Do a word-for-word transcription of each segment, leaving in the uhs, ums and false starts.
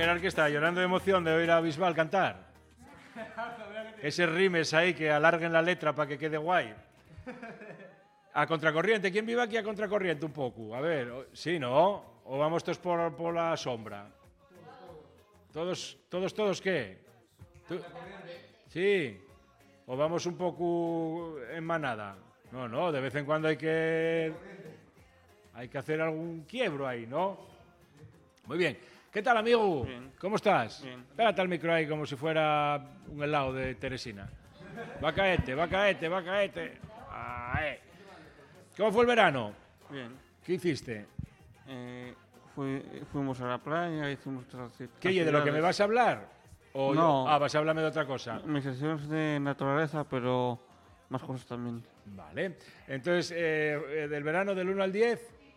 Gerard, ¿qué está? ¿Llorando de emoción de oír a Bisbal cantar? Ese rimes ahí que alarguen la letra para que quede guay. A contracorriente. ¿Quién vive aquí a contracorriente un poco? A ver, ¿sí, no? ¿O vamos todos por, por la sombra? ¿Todos, todos, todos qué? ¿Tú? Sí. ¿O vamos un poco en manada? No, no, de vez en cuando hay que... Hay que hacer algún quiebro ahí, ¿no? Muy bien. ¿Qué tal, amigo? Bien. ¿Cómo estás? Bien. Espérate al micro ahí como si fuera un helado de Teresina. Va caete, va caete, va caete. Ahí. ¿Cómo fue el verano? Bien. ¿Qué hiciste? Eh, fui- fuimos a la playa, hicimos otras acti- ¿Qué, de lo que me vas a hablar? ¿O No. Ah, vas a hablarme de otra cosa. Mis sesiones de naturaleza, pero más cosas también. Vale. Entonces, eh, eh, del verano del uno al diez,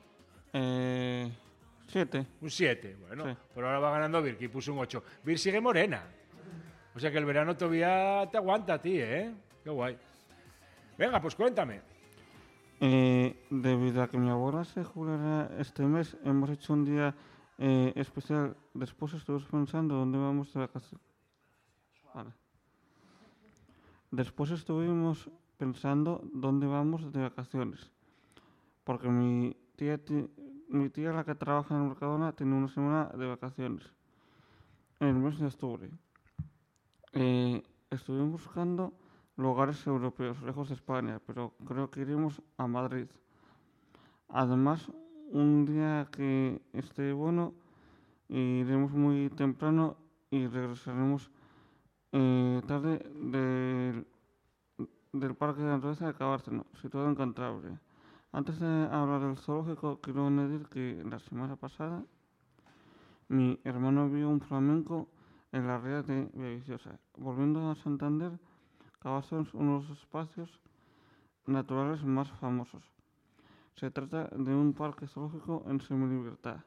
Eh, siete. un siete. Bueno, Sí. pero ahora va ganando Vir, que puso un ocho. Vir sigue morena. O sea que el verano todavía te aguanta a ti, ¿eh? Qué guay. Venga, pues cuéntame. Eh, debido a que mi abuela se jubilará este mes, hemos hecho un día eh, especial. Después estuvimos pensando dónde vamos de vacaciones. Vale. Después estuvimos pensando dónde vamos de vacaciones. Porque mi tía, ti- mi tía, la que trabaja en el Mercadona, tiene una semana de vacaciones en el mes de octubre. Eh, estuvimos buscando lugares europeos, lejos de España, pero creo que iremos a Madrid. Además, un día que esté bueno, iremos muy temprano y regresaremos eh, tarde del, del Parque de Naturaleza de Cabárceno, situado en Cantabria. Antes de hablar del zoológico, quiero añadir que la semana pasada mi hermano vio un flamenco en la ría de Villaviciosa. Volviendo a Santander, Cabárceno es uno de los espacios naturales más famosos. Se trata de un parque zoológico en semilibertad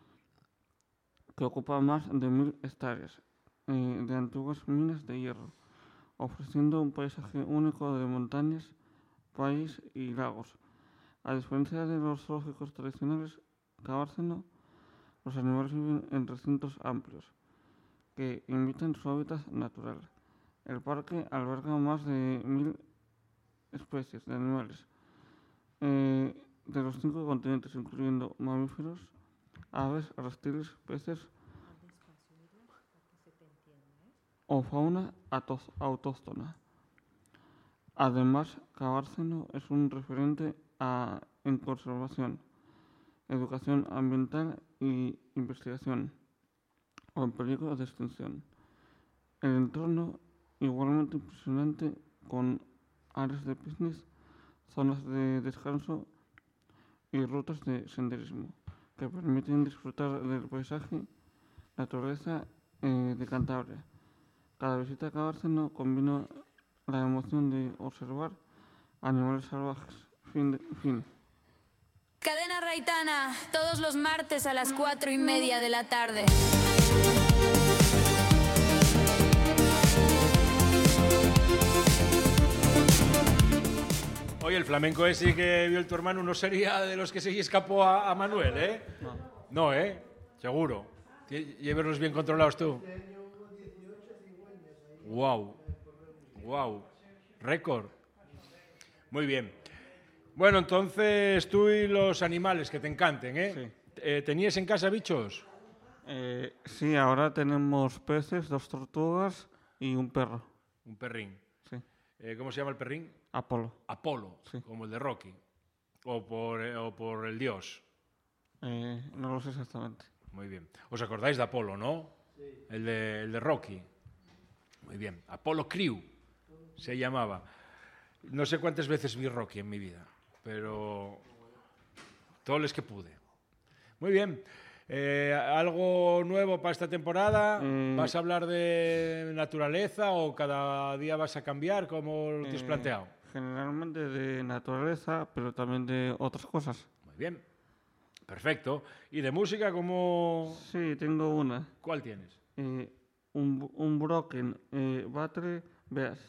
que ocupa más de mil hectáreas eh, de antiguas minas de hierro, ofreciendo un paisaje único de montañas, valles y lagos. A diferencia de los zoológicos tradicionales, Cabárceno, los animales viven en recintos amplios que imitan su hábitat natural. El parque alberga más de mil especies de animales eh, de los cinco continentes, incluyendo mamíferos, aves, reptiles, peces o fauna atos- autóctona. Además, Cabárceno es un referente a- en conservación, educación ambiental y investigación, o en peligro de extinción. El entorno igualmente impresionante, con áreas de picnic, zonas de descanso y rutas de senderismo que permiten disfrutar del paisaje, naturaleza eh, de Cantabria. Cada visita a Cabárceno combina la emoción de observar animales salvajes. Fin. de- fin. Cadena Raitana, todos los martes a las cuatro y media de la tarde. Oye, el flamenco ese que vio el tu hermano no sería de los que se escapó a, a Manuel, ¿eh? No. No, ¿eh? Seguro. Tie- Llévelos bien controlados tú. Wow. Wow. Récord. Muy bien. Bueno, entonces tú y los animales que te encanten, ¿eh? Sí. Eh, ¿Tenías en casa bichos? Eh, sí, ahora tenemos peces, dos tortugas y un perro. Un perrín. Sí. Eh, ¿Cómo se llama el perrín? Apolo. Apolo, Sí. como el de Rocky. O por, eh, o por el dios. Eh, no lo sé exactamente. Muy bien. ¿Os acordáis de Apolo, no? Sí. El de, el de Rocky. Muy bien. Apolo Crew se llamaba. No sé cuántas veces vi Rocky en mi vida, pero todos los que pude. Muy bien. Eh, ¿Algo nuevo para esta temporada? Eh, ¿Vas a hablar de naturaleza o cada día vas a cambiar como lo te has Eh, planteado? Generalmente de naturaleza, pero también de otras cosas. Muy bien. Perfecto. ¿Y de música cómo? Sí, tengo una. ¿Cuál tienes? Eh, un, un Broken eh, Battery Beast.